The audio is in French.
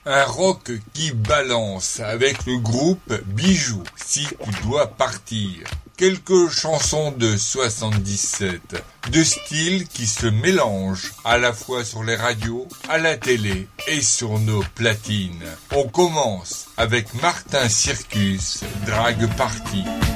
Un rock qui balance avec le groupe Bijoux, si tu dois partir. Quelques chansons de 77, de styles qui se mélangent à la fois sur les radios, à la télé et sur nos platines. On commence avec Martin Circus, Drague Party.